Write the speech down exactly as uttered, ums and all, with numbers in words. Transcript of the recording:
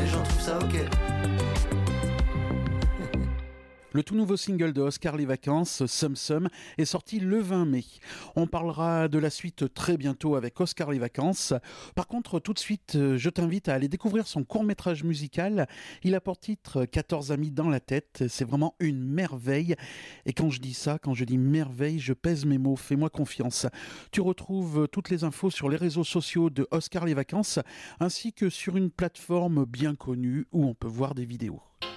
les gens trouvent ça ok. Le tout nouveau single de Oscar Les Vacances, Sum Sum, est sorti le vingt mai. On parlera de la suite très bientôt avec Oscar Les Vacances. Par contre, tout de suite, je t'invite à aller découvrir son court-métrage musical. Il a pour titre quatorze amis dans la tête. C'est vraiment une merveille. Et quand je dis ça, quand je dis merveille, je pèse mes mots. Fais-moi confiance. Tu retrouves toutes les infos sur les réseaux sociaux de Oscar Les Vacances, ainsi que sur une plateforme bien connue où on peut voir des vidéos.